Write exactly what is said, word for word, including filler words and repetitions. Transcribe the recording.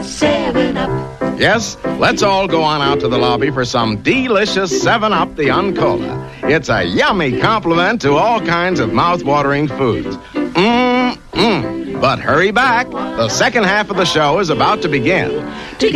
seven up. Yes, let's all go on out to the lobby for some delicious seven up the Uncola. It's a yummy compliment to all kinds of mouth-watering foods. Mmm, mmm. But hurry back. The second half of the show is about to begin.